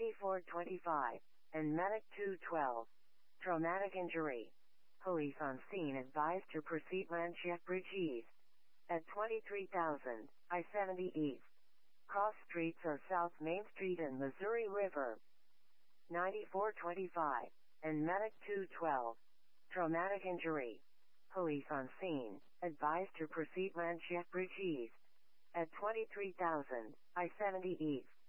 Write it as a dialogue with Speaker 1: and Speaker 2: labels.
Speaker 1: 9425, and Medic 212. Traumatic injury. Police on scene advised to proceed Lanchiet Bridge East. At 23,000, I-70 East. Cross streets are South Main Street and Missouri River. 9425, and Medic 212. Traumatic injury. Police on scene advised to proceed Lanchiet Bridge East. At 23,000, I-70 East.